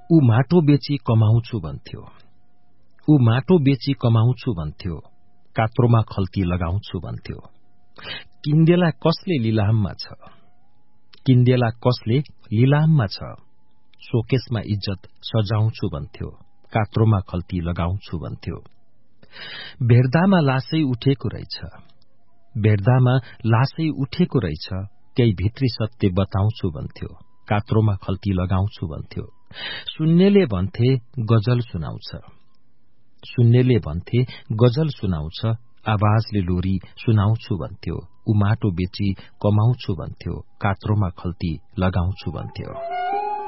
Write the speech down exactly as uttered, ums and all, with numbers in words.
ऊ माटो बेची कमाउँछु भन्थ्यो, ऊ माटो बेची कमाउँछु भन्थ्यो, कात्रोमा खल्ती लगाउँछु भन्थ्यो। किन्देला कसले लिलाममा छ, किन्देला कसले लिलाममा छ, सोकेसमा इज्जत सजाउँछु भन्थ्यो, कात्रोमा खल्ती लगाउँछु भन्थ्यो। भेट्दामा लासै उठेको रहेछ, भेट्दामा लासै उठेको रहेछ, केही भित्री सत्य बताउँछु भन्थ्यो, कात्रोमा खल्ती लगाउँछु भन्थ्यो। सुन्नेले भन्थे गजल सुनाउँछ, सुन्नेले भन्थे गजल सुनाउँछ, आवाजले लोरी सुनाउँछु भन्थ्यो। ऊ माटो बेची कमाउँछु भन्थ्यो, कात्रोमा खल्ती लगाउँछु भन्थ्यो।